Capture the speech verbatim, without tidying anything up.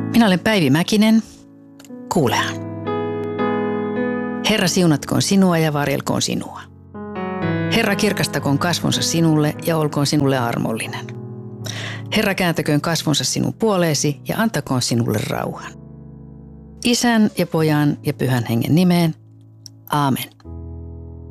Minä olen Päivi Mäkinen. Kuulehan. Herra siunatkoon sinua ja varjelkoon sinua. Herra kirkastakoon kasvonsa sinulle ja olkoon sinulle armollinen. Herra kääntäköön kasvonsa sinun puoleesi ja antakoon sinulle rauhan. Isän ja Pojan ja Pyhän Hengen nimeen. Aamen.